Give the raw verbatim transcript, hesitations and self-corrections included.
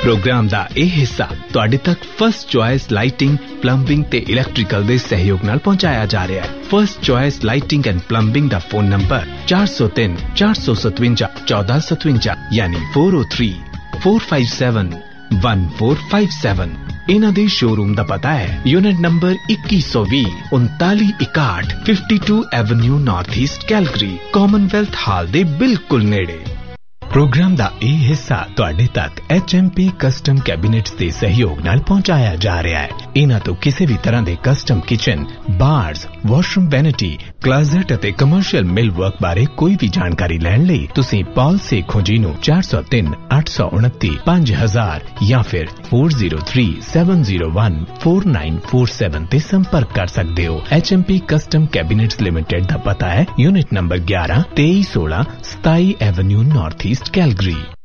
Programme दा ਇਹ ਹਿੱਸਾ ਤੁਹਾਡੇ ਤੱਕ ਫਸਟ ਚੁਆਇਸ ਲਾਈਟਿੰਗ ਪਲੰਬਿੰਗ ਤੇ ਇਲੈਕਟ੍ਰੀਕਲ ਦੇ ਸਹਿਯੋਗ ਨਾਲ ਪਹੁੰਚਾਇਆ ਜਾ ਰਿਹਾ ਹੈ। First choice lighting and plumbing the phone number ਚਾਰ ਸੌ ਤਿੰਨ ਚਾਰ ਸੌ ਸਤਵੰਜਾ ਚੌਦਾਂ ਸਤਵੰਜਾ ਯਾਨੀ ਚਾਰ ਸੌ ਤਿੰਨ ਚਾਰ ਪੰਜ ਸੱਤ ਇੱਕ ਚਾਰ ਪੰਜ ਸੱਤ। ਇਹਨਾਂ ਦੇ ਸ਼ੋਰੂਮ ਦਾ ਪਤਾ ਹੈ ਯੂਨਿਟ ਨੰਬਰ ਇੱਕੀ ਸੌ ਵੀਹ ਉਨਤਾਲੀ ਇਕਾਹਠ ਬਾवन avenue north East Calgary Commonwealth ਹਾਲ ਦੇ ਬਿਲਕੁਲ ਨੇੜੇ। प्रोग्राम ਦਾ ਇਹ ਹਿੱਸਾ ਤੁਹਾਡੇ ਤੱਕ ਐਚ ਐਮ ਪੀ ਕਸਟਮ ਕੈਬਿਨੇਟਸ ਦੇ ਸਹਿਯੋਗ ਨਾਲ ਪਹੁੰਚਾਇਆ ਜਾ ਰਿਹਾ ਹੈ। ਇਹਨਾਂ ਤੋਂ ਕਿਸੇ ਵੀ ਤਰ੍ਹਾਂ ਦੇ ਕਸਟਮ ਕਿਚਨ, ਬਾਰਸ, ਵਾਸ਼ਰੂਮ ਵੈਨਿਟੀ, ਕਲਾਜ਼ਟ ਅਤੇ ਕਮਰਸ਼ੀਅਲ ਮਿਲ ਵਰਕ ਬਾਰੇ ਕੋਈ ਵੀ ਜਾਣਕਾਰੀ ਲੈਣ ਲਈ ਤੁਸੀਂ ਪਾਲ ਸੇਖੋਂ ਜੀ ਨੂੰ ਚਾਰ ਸੌ ਤਿੰਨ ਅੱਠ ਸੌ ਉਨੱਤੀ ਪੰਜ ਹਜ਼ਾਰ ਜਾਂ ਫਿਰ ਚਾਰ ਜ਼ੀਰੋ ਤਿੰਨ ਸੱਤ ਜ਼ੀਰੋ ਇੱਕ ਚਾਰ ਨੌ ਚਾਰ ਸੱਤ ਤੇ ਸੰਪਰਕ ਕਰ ਸਕਦੇ ਹੋ। H M P custom ਕੈਬਿਨੇਟਸ limited ਦਾ ਪਤਾ ਹੈ ਯੂਨਿਟ ਨੰਬਰ ਗਿਆਰਾਂ ਤੇਈ ਸੋਲਾਂ ਸਤਾਈ ਐਵਨਿਊ ਨਾਰਥ ਈਸਟ ਕੈਲਗਰੀ।